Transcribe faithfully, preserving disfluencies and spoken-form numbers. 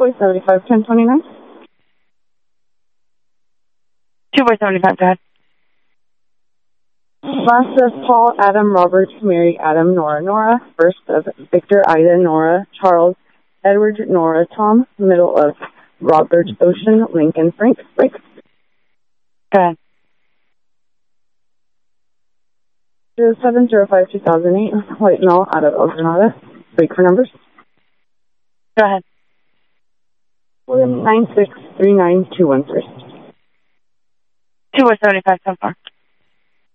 Boy seventy-five, ten twenty-nine. Two boy seventy-five, go ahead. Last of Paul, Adam, Robert, Mary, Adam, Nora, Nora. First of Victor, Ida, Nora, Charles, Edward, Nora, Tom. Middle of Robert, Ocean, Lincoln, Frank, Frank. Go ahead. zero seven zero five two thousand eight, White Mel out of El Granada. Wait for numbers. Go ahead. nine six three nine two one three. Two boy seventy-five, so far.